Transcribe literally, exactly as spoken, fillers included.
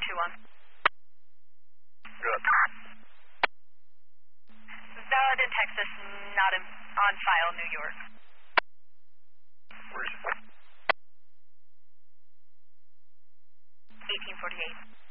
two one. Good. Valid in Texas, not in, on file, New York. Where's it? eighteen forty-eight.